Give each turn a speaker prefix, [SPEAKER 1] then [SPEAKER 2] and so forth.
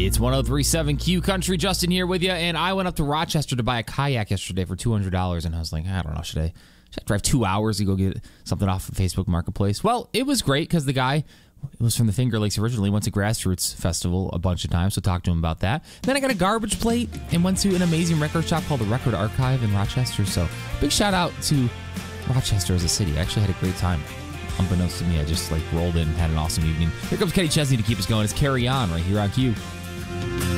[SPEAKER 1] It's 103.7 Q Country. Justin here with you, and I went up to Rochester to buy a kayak yesterday for $200, and I was like, I don't know, should I drive 2 hours to go get something off of Facebook Marketplace? Well, it was great because the guy was from the Finger Lakes originally, went to Grassroots Festival a bunch of times, so talked to him about that. Then I got a garbage plate and went to an amazing record shop called the Record Archive in Rochester, so big shout out to Rochester as a city. I actually had a great time. Unbeknownst to me, I just rolled in and had an awesome evening. Here comes Kenny Chesney to keep us going. It's Carry On right here on Q.